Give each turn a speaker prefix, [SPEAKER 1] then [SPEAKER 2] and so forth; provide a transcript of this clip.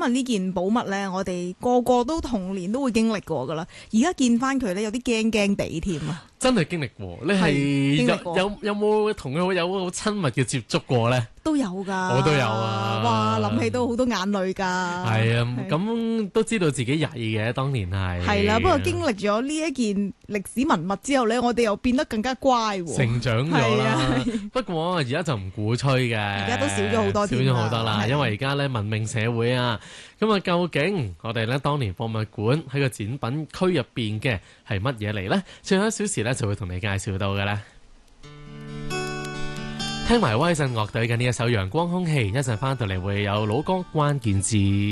[SPEAKER 1] 諗啊，呢件寶物咧，我哋個個都童年都會經歷過噶啦。而家見翻佢咧，有啲驚驚地添啊！
[SPEAKER 2] 真係經歷過，你
[SPEAKER 1] 經歷過
[SPEAKER 2] 係有冇同佢有好親密嘅接觸過咧？
[SPEAKER 1] 都有㗎，
[SPEAKER 2] 我都有啊！
[SPEAKER 1] 哇，諗起都好多眼淚㗎。
[SPEAKER 2] 係啊，咁都知道自己曳嘅，當年係。
[SPEAKER 1] 係啦，不過經歷咗呢一件歷史文物之後咧，我哋又變得更加乖喎，
[SPEAKER 2] 成長咗啦。不過而家就唔鼓吹嘅，
[SPEAKER 1] 而家都少咗好多，
[SPEAKER 2] 少咗好多啦。因為而家咧文明社會啊，咁啊究竟我哋咧當年博物館喺個展品區入邊嘅係乜嘢嚟咧？最後1小時咧就會同你介紹到嘅咧。聽埋威震樂隊嘅呢一首《陽光空氣》，一陣翻到嚟會有老歌關鍵字。